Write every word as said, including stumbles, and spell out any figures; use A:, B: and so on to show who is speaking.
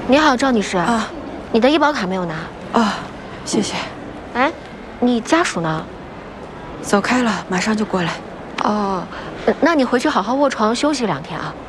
A: 你好，赵女士
B: 啊，
A: 你的医保卡没有拿
B: 啊，谢谢。
A: 哎，你家属呢？
B: 走开了，马上就过来。
A: 哦，那你回去好好卧床休息两天啊。